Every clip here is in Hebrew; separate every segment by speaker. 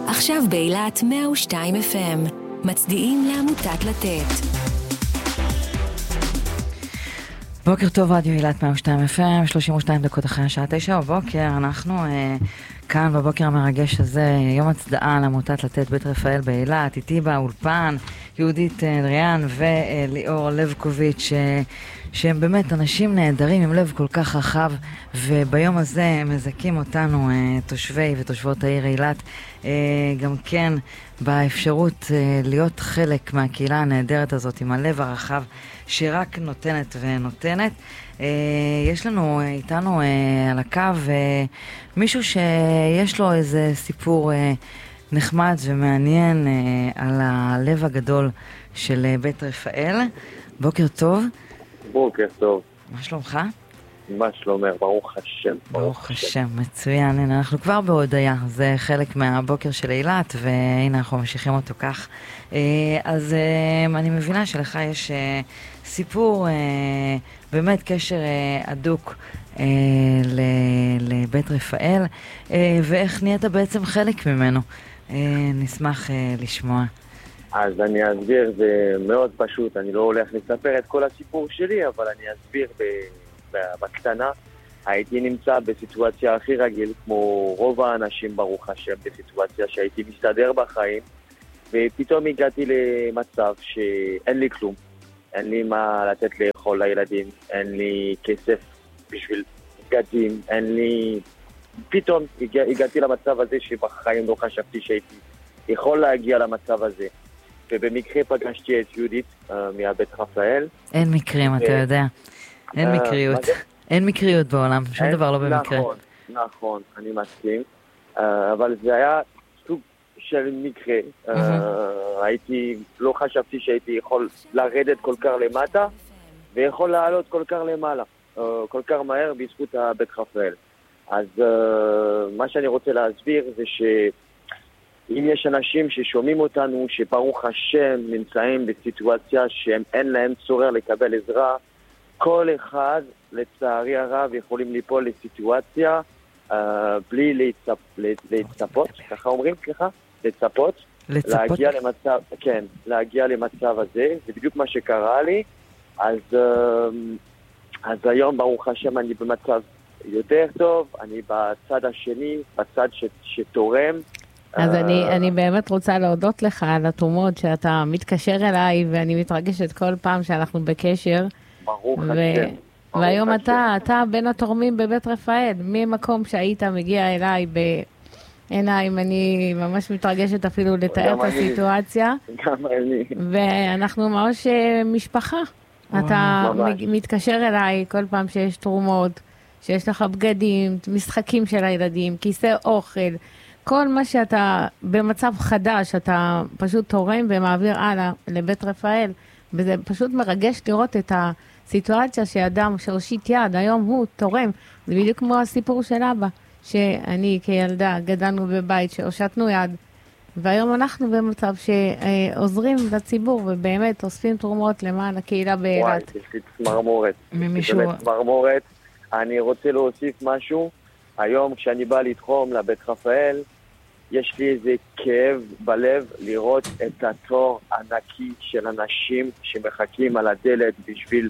Speaker 1: עכשיו באילת 102 FM. מצדיעים לעמותת לתת.
Speaker 2: בוקר טוב, רדיו אילת 102 FM, 32 דקות אחרי השעה 9 בבוקר. אנחנו כאן בבוקר המרגש הזה, יום הצדעה לעמותת לתת בית רפאל באילת. איתי באולפן יהודית דריאן וליאור לבקוביץ', שהם באמת אנשים נהדרים עם לב כל כך רחב, וביום הזה הם מזכים אותנו, תושבי ותושבות העיר אילת, גם כן באפשרות להיות חלק מהקהילה הנהדרת הזאת עם הלב הרחב שרק נותנת ונותנת. יש לנו איתנו על הקו מישהו שיש לו איזה סיפור נחמד ומעניין על הלב הגדול של בית רפאל. בוקר טוב.
Speaker 3: בוקר טוב.
Speaker 2: מה שלומך?
Speaker 3: מה שלומך? ברוך השם.
Speaker 2: ברוך השם, מצוין. הנה, אנחנו כבר בהודעה, זה חלק מהבוקר של אילת, והנה אנחנו ממשיכים אותו כך. אז אני מבינה שלך יש סיפור, באמת קשר הדוק לבית רפאל, ואיך נהיית בעצם חלק ממנו. נשמח לשמוע.
Speaker 3: אז אני אסביר, זה מאוד פשוט, אני לא הולך לספר את כל הסיפור שלי, אבל אני אסביר בקטנה. הייתי נמצא בסיטואציה הכי רגיל, כמו רוב האנשים ברוך השם, בסיטואציה שהייתי מסתדר בחיים, ופתאום הגעתי למצב שאין לי כלום, אין לי מה לתת לאכול לילדים, אין לי כסף בשביל בגדים, אין לי... פתאום הגעתי למצב הזה שבחיים לא חשבתי שהייתי יכול להגיע למצב הזה. ובמקרה פגשתי את יהודית מהבית רפאל.
Speaker 2: אין מקרים, אתה יודע. אין מקריות. אין מקריות בעולם, שום דבר לא במקרה.
Speaker 3: נכון, אני מסכים. אבל זה היה סוג של מקרה. לא חשבתי שהייתי יכול לרדת כל כך למטה, ויכול לעלות כל כך למעלה. כל כך מהר בזכות הבית רפאל. אז מה שאני רוצה להסביר זה אם יש אנשים ששומעים אותנו, שברוך השם נמצאים בסיטואציה שהם אין להם צורך לקבל עזרה, כל אחד, לצערי הרב, יכולים ליפול לסיטואציה בלי לצפות, ככה אומרים, סליחה? לצפות? להגיע למצב, כן, להגיע למצב הזה, זה בדיוק מה שקרה לי. אז היום ברוך השם אני במצב יותר טוב, אני בצד השני, בצד שתורם.
Speaker 4: אז אני באמת רוצה להודות לך על התרומות שאתה מתקשר אליי, ואני מתרגשת כל פעם שאנחנו בקשר.
Speaker 3: ברוך השם.
Speaker 4: והיום אתה בין התורמים בבית רפאל, ממקום שהיית מגיע אליי בעיניים, אני ממש מתרגשת אפילו לתאר את הסיטואציה.
Speaker 3: גם אני.
Speaker 4: ואנחנו ממש משפחה. אתה מתקשר אליי כל פעם שיש תרומות, שיש לך בגדים, משחקים של הילדים, כיסא אוכל, כל מה שאתה במצב חדש, אתה פשוט תורם ומעביר הלאה לבית רפאל, וזה פשוט מרגש לראות את הסיטואציה שאדם שהושיט יד, היום הוא תורם. זה בדיוק כמו הסיפור של אבא, שאני כילדה גדלנו בבית שהושטנו יד, והיום אנחנו במצב שעוזרים לציבור, ובאמת אוספים תרומות למען הקהילה באילת.
Speaker 3: וואי, יש לי צמרמורת. צמרמורת. אני רוצה להוסיף משהו. היום כשאני בא לתחום לבית רפאל, יש לי איזה כאב בלב לראות את התור ענקי של אנשים שמחכים על הדלת בשביל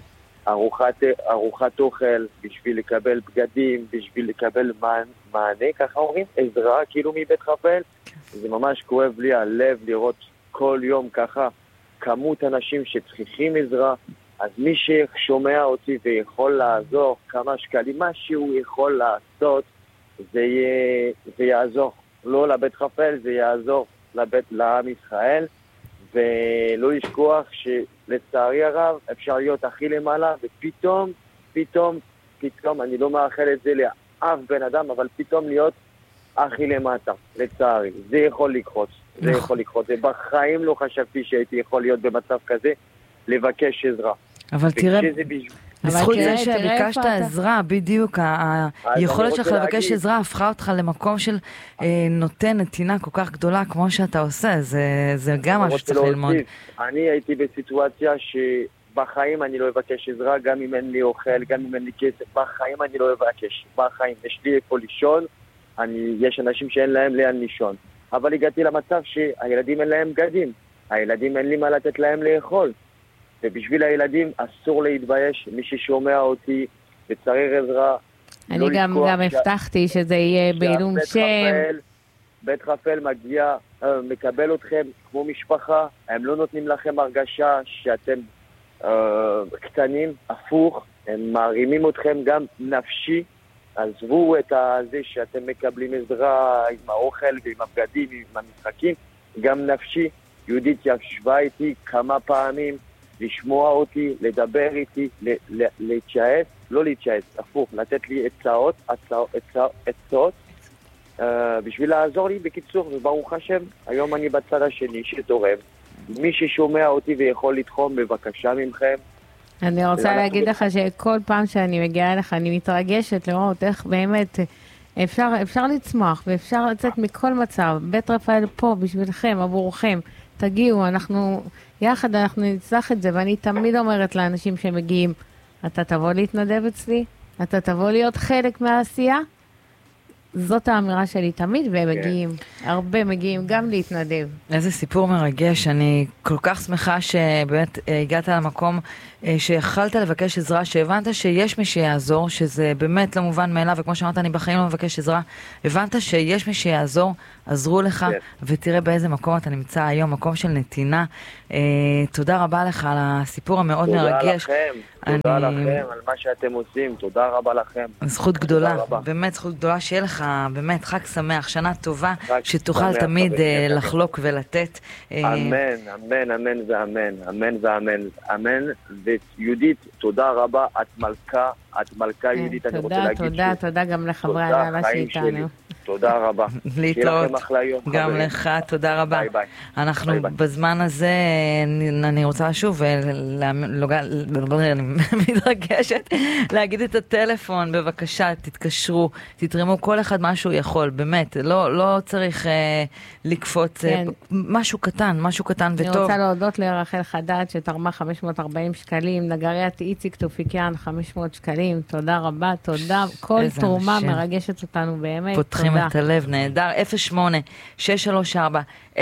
Speaker 3: ארוחת אוכל, בשביל לקבל בגדים, בשביל לקבל מענה, ככה אומרים, עזרה כאילו מבית רפאל. זה ממש כואב לי הלב לראות כל יום ככה כמות אנשים שצריכים עזרה. אז מי ששומע אותי ויכול לעזור כמה שקלים, מה שהוא יכול לעשות, זה יעזור. לא לבית רפאל, זה יעזור לעם ישראל. ולא לשכוח שלצערי הרב אפשר להיות הכי למעלה, ופתאום, אני לא מאחל את זה לאף בן אדם, אבל פתאום להיות הכי למטה, לצערי. זה יכול לקרות. ובחיים לא חשבתי שהייתי יכול להיות במצב כזה, לבקש עזרה.
Speaker 2: אבל תראה... בזכות זה שביקשת עזרה, בדיוק, היכולת שלך לבקש עזרה הפכה אותך למקום של נותן נתינה כל כך גדולה כמו שאתה עושה, זה גם משהו שצריך ללמוד.
Speaker 3: אני הייתי בסיטואציה שבחיים אני לא אבקש עזרה, גם אם אין לי אוכל, גם אם אין לי כסף, בחיים אני לא אבקש, בחיים יש לי איפה לישון, יש אנשים שאין להם לאן לישון. אבל הגעתי למצב שהילדים אין להם בגדים, הילדים אין לי מה לתת להם לאכול. ובשביל הילדים אסור להתבייש, מי ששומע אותי וצריך עזרה,
Speaker 4: אני גם הבטחתי שזה יהיה בעילום שם.
Speaker 3: בית רפאל מגיע, מקבל אתכם כמו משפחה, הם לא נותנים לכם הרגשה שאתם קטנים, הפוך, הם מערימים אתכם גם נפשי. עזבו את זה שאתם מקבלים עזרה עם האוכל ועם הבגדים, עם המשחקים, גם נפשי. יהודית ישבה איתי כמה פעמים, לשמוע אותי, לדבר איתי, להתשעס, לא להתשעס, הפוך, לתת לי עצות, בשביל לעזור לי. בקיצור, וברוך השם, היום אני בצד השני שתורם. מי ששומע אותי ויכול לתחום, בבקשה ממכם.
Speaker 4: אני רוצה להגיד לך שכל פעם שאני מגיעה אליך, אני מתרגשת לראות איך באמת אפשר לצמוח ואפשר לצאת מכל מצב. בית רפאל פה בשבילכם, עבורכם. תגיעו, יחד אנחנו נצלח את זה, ואני תמיד אומרת לאנשים שמגיעים, אתה תבוא להתנדב אצלי? אתה תבוא להיות חלק מהעשייה? זאת האמירה שלי תמיד, והם מגיעים, הרבה מגיעים גם להתנדב.
Speaker 2: איזה סיפור מרגש, אני כל כך שמחה שבאמת הגעת למקום שיכלת לבקש עזרה, שהבנת שיש מי שיעזור, שזה באמת לא מובן מאליו, וכמו שאמרת, אני בחיים לא מבקש עזרה, הבנת שיש מי שיעזור, עזרו לך, ותראה באיזה מקום אתה נמצא היום, מקום של נתינה. תודה רבה לך על הסיפור המאוד מרגש.
Speaker 3: תודה לכם על מה שאתם עושים, תודה רבה לכם.
Speaker 2: זכות גדולה, באמת זכות גדולה, שיהיה לך באמת חג שמח, שנה טובה, שתוכל תמיד לחלוק ולתת.
Speaker 3: אמן, אמן, אמן ואמן, אמן ואמן, אמן. ויהודית, תודה רבה, את מלכה יהודית, אני רוצה להגיד
Speaker 4: תודה גם לחברי הנהלה שאיתנו.
Speaker 3: תודה רבה.
Speaker 2: להתראות. גם לך, תודה רבה.
Speaker 3: ביי ביי.
Speaker 2: אנחנו בזמן הזה, אני רוצה שוב, אני מתרגשת, להגיד את הטלפון, בבקשה, תתקשרו, תתרמו כל אחד מה שהוא יכול, באמת, לא צריך לקפוץ, משהו קטן וטוב.
Speaker 4: אני רוצה להודות לרחל חדד, שתרמה 540 שקלים, נגריית איציק תופיקיאן, 500 שקלים, תודה רבה, תודה, כל תרומה מרגשת אותנו באמת,
Speaker 2: פותחים את הלב, נהדר, 08-634-0550,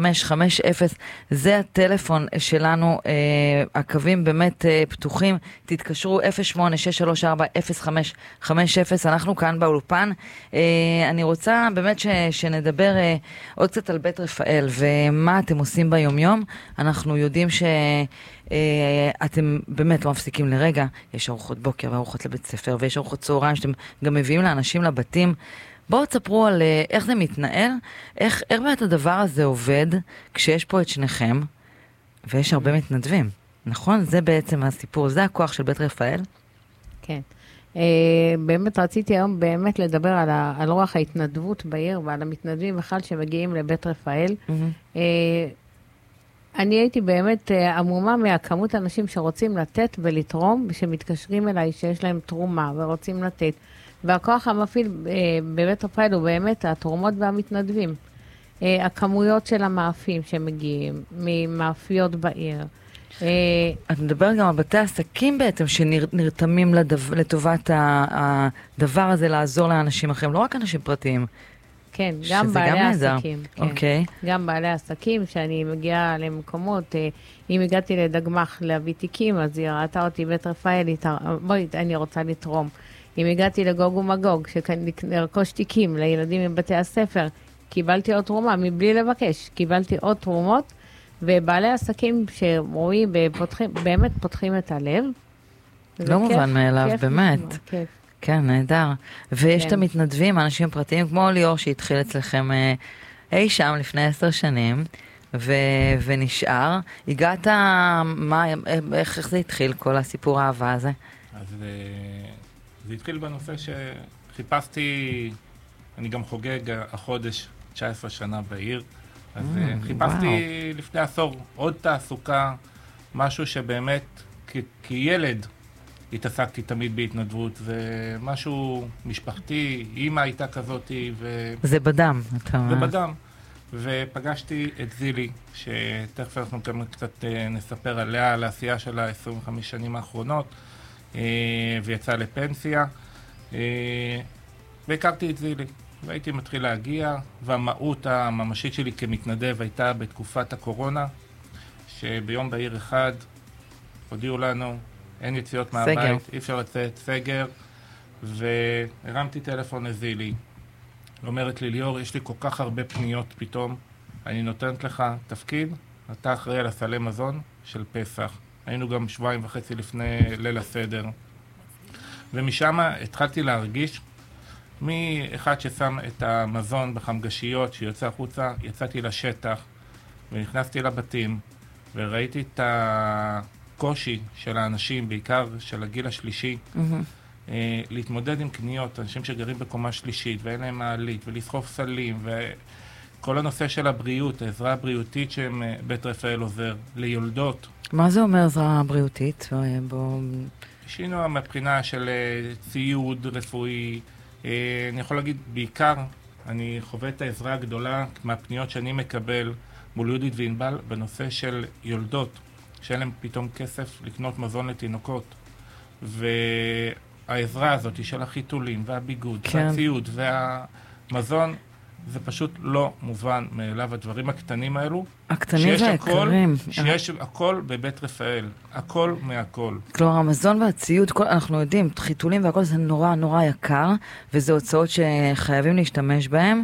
Speaker 2: זה הטלפון שלנו, הקווים באמת פתוחים, תתקשרו 08-634-0550, אנחנו כאן באולפן. אני רוצה באמת שנדבר עוד קצת על בית רפאל ומה אתם עושים ביום-יום. אנחנו יודעים אתם באמת לא מפסיקים לרגע, יש ארוחות בוקר וארוחות לבית ספר ויש ארוחות צהריים שאתם גם מביאים לאנשים לבתים. בואו תספרו על איך זה מתנהל, איך באמת הדבר הזה עובד כשיש פה את שניכם ויש הרבה מתנדבים, נכון? זה בעצם הסיפור, זה הכוח של בית רפאל?
Speaker 4: כן. באמת רציתי היום באמת לדבר על רוח ההתנדבות בעיר ועל המתנדבים בכלל שמגיעים לבית רפאל. אני הייתי באמת עמומה מהכמות האנשים שרוצים לתת ולתרום, שמתקשרים אליי שיש להם תרומה ורוצים לתת. והכוח המפעיל בבית רפאל הוא באמת התרומות והמתנדבים. הכמויות של המאפים שמגיעים, ממאפיות בעיר.
Speaker 2: את מדברת גם על בתי עסקים בעצם שנרתמים לטובת הדבר הזה, לעזור לאנשים אחרים, לא רק אנשים פרטיים.
Speaker 4: כן, גם בעלי עסקים.
Speaker 2: אוקיי.
Speaker 4: גם בעלי עסקים, שאני מגיעה למקומות, אם הגעתי לדגמח להביא תיקים, אז היא ראתה אותי בית רפאל, בואי, אני רוצה לתרום. אם הגעתי לגוג ומגוג, לרכוש תיקים לילדים מבתי הספר, קיבלתי עוד תרומה, מבלי לבקש, קיבלתי עוד תרומות, ובעלי עסקים שרואים, באמת פותחים את הלב.
Speaker 2: לא מובן מאליו, באמת.
Speaker 4: כיף.
Speaker 2: כן, נהדר. ויש את המתנדבים, אנשים פרטיים, כמו ליאור שהתחיל אצלכם אי שם לפני 10 שנים, ונשאר. הגעת, איך זה התחיל, כל הסיפור האהבה הזה?
Speaker 5: אז זה התחיל בנושא שחיפשתי, אני גם חוגג החודש 19 שנה בעיר, אז חיפשתי לפני עשור עוד תעסוקה, משהו שבאמת כילד התעסקתי תמיד בהתנדבות, ומשהו משפחתי, אמא הייתה כזאת,
Speaker 2: זה בדם, אתה אומר.
Speaker 5: זה בדם. ופגשתי את זילי, שתכף אנחנו קצת נספר עליה, על העשייה שלה 25 שנים האחרונות, ויצאה לפנסיה, והכרתי את זילי. והייתי מתחיל להגיע, והמהות הממשית שלי כמתנדב הייתה בתקופת הקורונה, שביום בהיר אחד הודיעו לנו, אין יציאות מהבית, אי אפשר לצאת, סגר, והרמתי טלפון לזילי. אומרת לי, ליאור, יש לי כל כך הרבה פניות פתאום, אני נותנת לך תפקיד, אתה אחראי על הסלי מזון של פסח. היינו גם 2.5 לפני ליל הסדר. ומשם התחלתי להרגיש, מאחד ששם את המזון בחמגשיות שיוצא החוצה, יצאתי לשטח ונכנסתי לבתים וראיתי את הקושי של האנשים, בעיקר של הגיל השלישי, להתמודד עם קניות, אנשים שגרים בקומה שלישית ואין להם מעלית ולסחוב סלים וכל הנושא של הבריאות, העזרה הבריאותית שבית רפאל עוזר ליולדות.
Speaker 2: מה זה אומר עזרה בריאותית?
Speaker 5: שינו מבחינה של ציוד רפואי, אני יכול להגיד בעיקר, אני חווה את העזרה הגדולה מהפניות שאני מקבל מול יהודית וענבל בנושא של יולדות, שאין להם פתאום כסף לקנות מזון לתינוקות. והעזרה הזאת של החיתולים והביגוד והציוד והמזון, זה פשוט לא מובן מאליו, הדברים הקטנים האלו.
Speaker 2: הקטנים והיקרים.
Speaker 5: שיש הכל בבית רפאל, הכל מהכל.
Speaker 2: כלומר, המזון והציוד, אנחנו יודעים, חיתולים והכל זה נורא נורא יקר, וזה הוצאות שחייבים להשתמש בהם,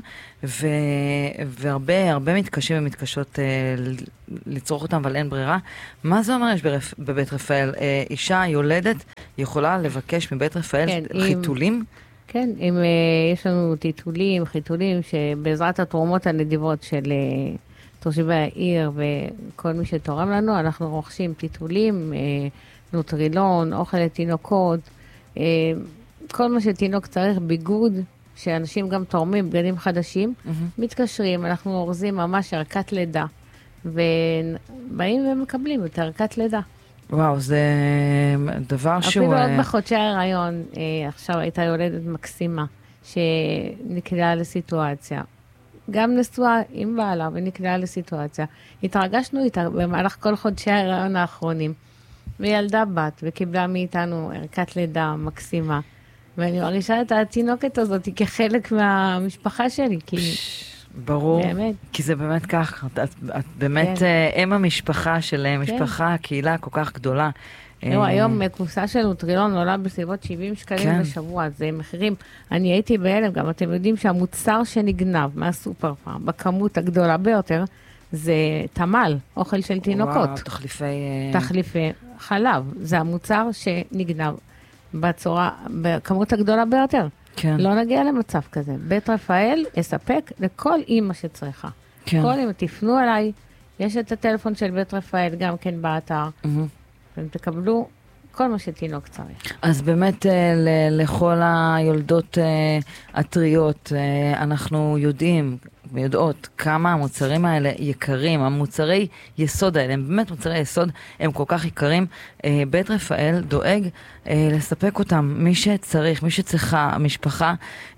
Speaker 2: והרבה מתקשים ומתקשות לצרוך אותם, אבל אין ברירה. מה זה אומר יש בבית רפאל? אישה יולדת יכולה לבקש מבית רפאל חיתולים?
Speaker 4: כן, אם יש לנו חיתולים שבעזרת התרומות הנדיבות של תושבי העיר וכל מי שתורם לנו, אנחנו רוכשים טיטולים, נוטרילון, אוכל לתינוקות, כל מה שתינוק צריך, ביגוד, שאנשים גם תורמים, בגדים חדשים, מתקשרים, אנחנו אורזים ממש ערכת לידה, ובאים ומקבלים את ערכת לידה.
Speaker 2: וואו, זה דבר שהוא...
Speaker 4: אפילו עוד בחודשי ההיריון, עכשיו הייתה יולדת מקסימה, שנקלעה לסיטואציה. גם נשואה עם בעלה ונקלעה לסיטואציה. התרגשנו איתה במהלך כל חודשי ההיריון האחרונים. וילדה בת וקיבלה מאיתנו ערכת לידה מקסימה. ואני מרגישה את התינוקת הזאת כחלק מהמשפחה שלי, כי...
Speaker 2: ברור, באמת. כי זה באמת כך, את באמת אם המשפחה של משפחה, קהילה כל כך גדולה.
Speaker 4: היום קופסה של נוטרילון עולה בסביבות 70 שקלים בשבוע, זה מחירים. אני הייתי בהלם, גם אתם יודעים שהמוצר שנגנב מהסופר פארם, בכמות הגדולה ביותר, זה תמל, אוכל של תינוקות.
Speaker 2: וואו,
Speaker 4: תחליפי חלב. זה המוצר שנגנב בכמות הגדולה ביותר.
Speaker 2: כן.
Speaker 4: לא נגיע למצב כזה. בית רפאל יספק לכל אימא שצריכה.
Speaker 2: כן.
Speaker 4: כל אימא, תפנו אליי, יש את הטלפון של בית רפאל גם כן באתר, והם תקבלו כל מה שתינוק צריך.
Speaker 2: אז באמת לכל היולדות הטריות, אנחנו יודעות כמה המוצרים האלה יקרים, המוצרי יסוד האלה, הם באמת מוצרי יסוד, הם כל כך יקרים. בית רפאל דואג לספק אותם, מי שצריך, מי שצריכה, המשפחה,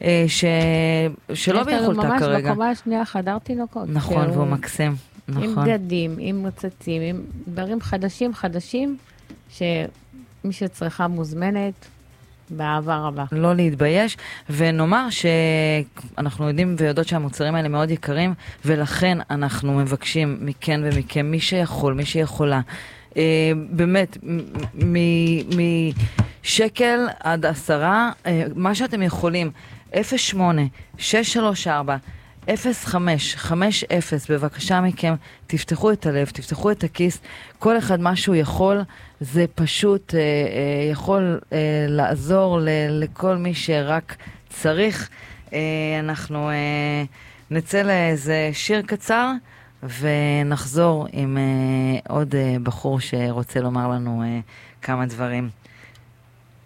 Speaker 2: שלא ביכולתה כרגע.
Speaker 4: ממש בקומה השנייה חדר תינוקות.
Speaker 2: נכון, והוא מקסים. נכון.
Speaker 4: עם בגדים, עם מוצצים, עם דברים חדשים, שמי שצריכה מוזמנת, באהבה רבה.
Speaker 2: לא להתבייש, ונאמר שאנחנו יודעים ויודעות שהמוצרים האלה מאוד יקרים, ולכן אנחנו מבקשים מכן ומכם, מי שיכול, מי שיכולה, באמת, משקל עד 10, מה שאתם יכולים, 08-634-0550, בבקשה מכם, תפתחו את הלב, תפתחו את הכיס, כל אחד מה שהוא יכול, זה פשוט יכול לעזור לכל מי שרק צריך. אנחנו נצא לאיזה שיר קצר, ונחזור עם עוד בחור שרוצה לומר לנו כמה דברים.